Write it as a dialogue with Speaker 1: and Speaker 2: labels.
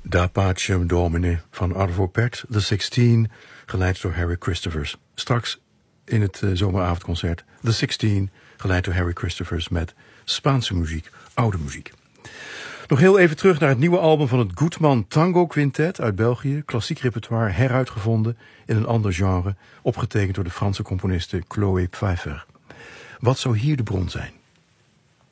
Speaker 1: Da Pacem Domine van Arvo Pärt, The 16, geleid door Harry Christophers. Straks in het zomeravondconcert The 16, geleid door Harry Christophers met Spaanse muziek, oude muziek. Nog heel even terug naar het nieuwe album van het Gutmann Tango Quintet uit België. Klassiek repertoire heruitgevonden in een ander genre, opgetekend door de Franse componiste Chloé Pfeiffer. Wat zou hier de bron zijn?